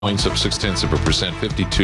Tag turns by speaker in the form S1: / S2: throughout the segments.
S1: points, up 0.6%,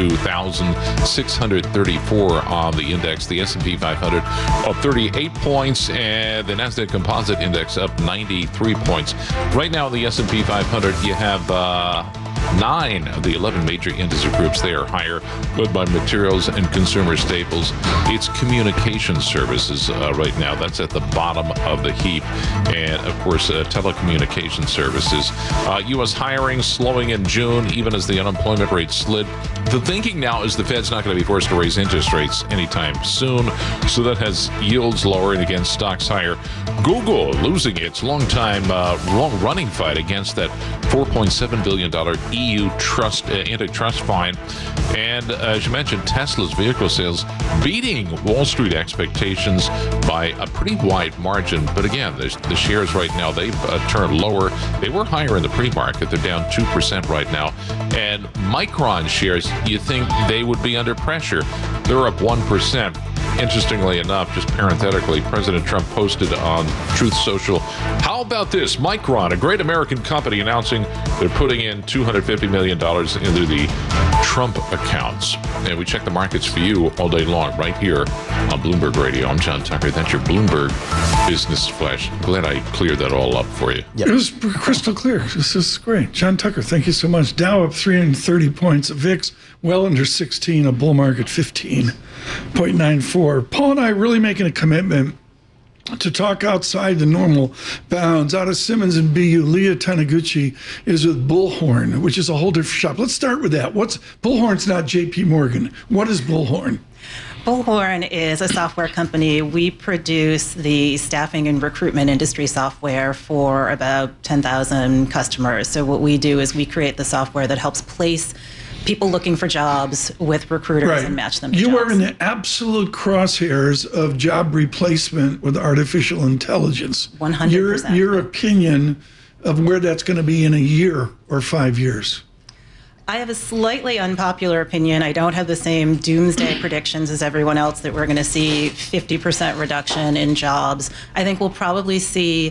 S1: 52,634 on the index. The S&P 500 up 38 points, and the Nasdaq Composite Index up 93 points. Right now, the S&P 500, you have 9 of the 11 major indices groups. They are higher, led by materials and consumer staples. It's communication services right now. That's at the bottom of the heap. And, of course, telecommunication services. U.S. hiring slowing in June, even as the unemployment rate slid. The thinking now is the Fed's not going to be forced to raise interest rates anytime soon, so that has yields lower and, again, stocks higher. Google losing its long-running fight against that $4.7 billion EU antitrust fine. And as you mentioned, Tesla's vehicle sales beating Wall Street expectations by a pretty wide margin. But again, the shares right now, they've turned lower. They were higher in the pre-market. They're down 2% right now. And Micron shares, you think they would be under pressure. They're up 1%. Interestingly enough, just parenthetically, President Trump posted on Truth Social, how about this? Micron, a great American company, announcing they're putting in $250 million into the Trump accounts. And we check the markets for you all day long right here on Bloomberg Radio. I'm John Tucker. That's your Bloomberg Business Flash. I'm glad I cleared that all up for you.
S2: Yep. It was crystal clear. This is great. John Tucker, thank you so much. Dow up 330 points. VIX well under 16. A bull market 15.94. Paul and I are really making a commitment to talk outside the normal bounds. Out of Simmons and BU, Leah Taniguchi is with Bullhorn, which is a whole different shop. Let's start with that. Bullhorn's not JP Morgan. What is Bullhorn?
S3: Bullhorn is a software company. We produce the staffing and recruitment industry software for about 10,000 customers. So what we do is we create the software that helps place people looking for jobs with recruiters and match them to jobs.
S2: You are in the absolute crosshairs of job replacement with artificial intelligence.
S3: 100%.
S2: Your opinion of where that's going to be in a year or 5 years?
S3: I have a slightly unpopular opinion. I don't have the same doomsday predictions as everyone else that we're going to see 50% reduction in jobs. I think we'll probably see,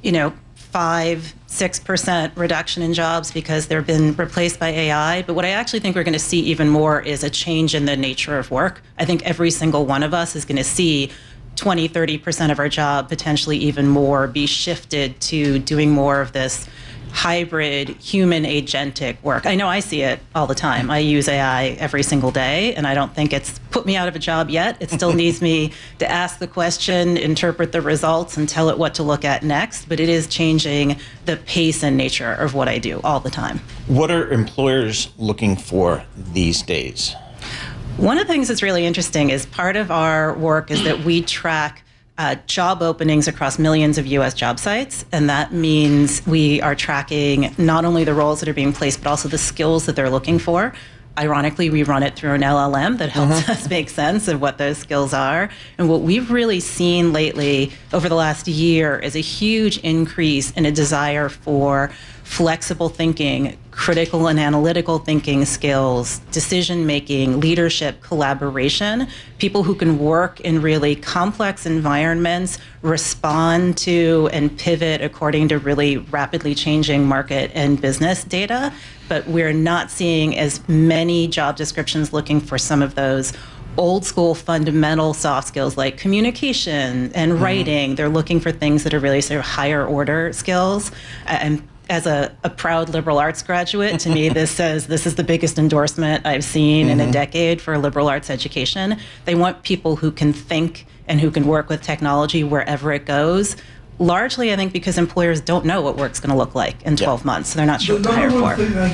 S3: 5-6% reduction in jobs because they've been replaced by AI. But what I actually think we're going to see even more is a change in the nature of work. I think every single one of us is going to see 20-30% of our job, potentially even more, be shifted to doing more of this hybrid human agentic work. I know I see it all the time. I use AI every single day, and I don't think it's put me out of a job yet. It still needs me to ask the question, interpret the results, and tell it what to look at next. But it is changing the pace and nature of what I do all the time.
S4: What are employers looking for these days?
S3: One of the things that's really interesting is part of our work is that we track job openings across millions of U.S. job sites. And that means we are tracking not only the roles that are being placed, but also the skills that they're looking for. Ironically, we run it through an LLM that helps us make sense of what those skills are. And what we've really seen lately over the last year is a huge increase in a desire for flexible thinking, critical and analytical thinking skills, decision-making, leadership, collaboration, people who can work in really complex environments, respond to and pivot according to really rapidly changing market and business data. But we're not seeing as many job descriptions looking for some of those old school fundamental soft skills like communication and writing. They're looking for things that are really sort of higher order skills. And as a proud liberal arts graduate, to me, this is the biggest endorsement I've seen in a decade for liberal arts education. They want people who can think and who can work with technology wherever it goes. Largely, I think, because employers don't know what work's going to look like in 12 months, so they're not sure what to hire for.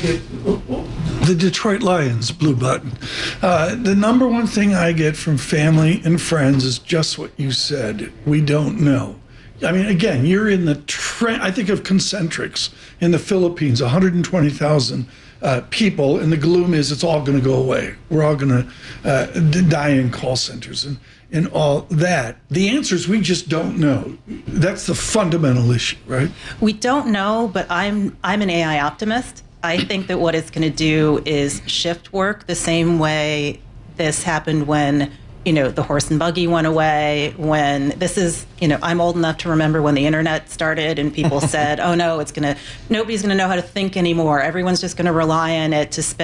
S2: The Detroit Lions, blue button. The number one thing I get from family and friends is just what you said. We don't know. I mean, again, you're in the I think of Concentrics in the Philippines, 120,000 people, and the gloom is it's all going to go away. We're all going to die in call centers and all that. The answer is we just don't know. That's the fundamental issue, right?
S3: We don't know, but I'm an AI optimist. I think that what it's going to do is shift work the same way this happened when the horse and buggy went away, when I'm old enough to remember when the internet started and people said, oh no, nobody's going to know how to think anymore. Everyone's just going to rely on it to spend